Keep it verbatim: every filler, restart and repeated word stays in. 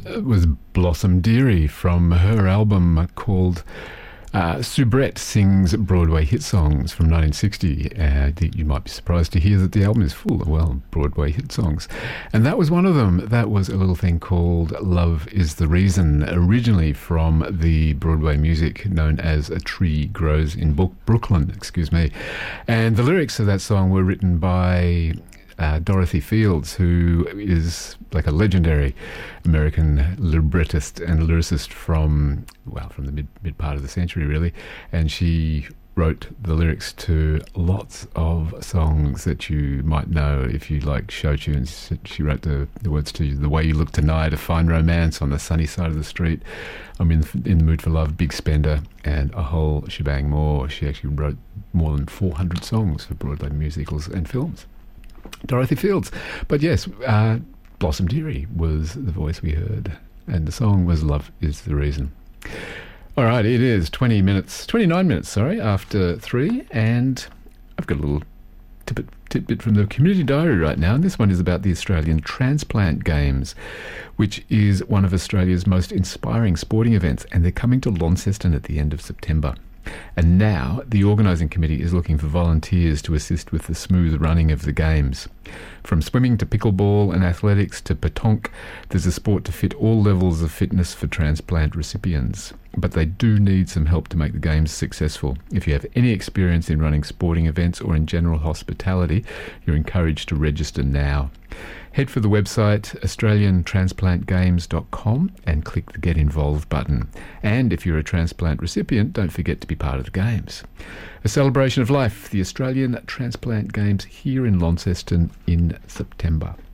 was Blossom Dearie from her album called uh, Soubrette Sings Broadway Hit Songs from nineteen sixty. Uh, you might be surprised to hear that the album is full of, well, Broadway hit songs. And that was one of them. That was a little thing called Love is the Reason, originally from the Broadway music known as A Tree Grows in Bo- Brooklyn, excuse me. And the lyrics of that song were written by Uh, Dorothy Fields, who is like a legendary American librettist and lyricist from, well, from the mid, mid part of the century, really. And she wrote the lyrics to lots of songs that you might know if you like show tunes. She wrote the, the words to The Way You Look Tonight, A Fine Romance, On the Sunny Side of the Street, I'm in, in the Mood for Love, Big Spender, and a whole shebang more. She actually wrote more than four hundred songs for Broadway musicals and films. Dorothy Fields. But yes, uh, Blossom Dearie was the voice we heard, and the song was Love is the Reason. All right, it is twenty minutes, twenty-nine minutes, sorry, after three, and I've got a little tidbit, tidbit from the community diary right now, and this one is about the Australian Transplant Games, which is one of Australia's most inspiring sporting events, and they're coming to Launceston at the end of September. And now the organising committee is looking for volunteers to assist with the smooth running of the games. From swimming to pickleball and athletics to petanque, there's a sport to fit all levels of fitness for transplant recipients. But they do need some help to make the games successful. If you have any experience in running sporting events or in general hospitality, you're encouraged to register now. Head for the website australian transplant games dot com and click the Get Involved button. And if you're a transplant recipient, don't forget to be part of the games. A celebration of life, the Australian Transplant Games here in Launceston in September.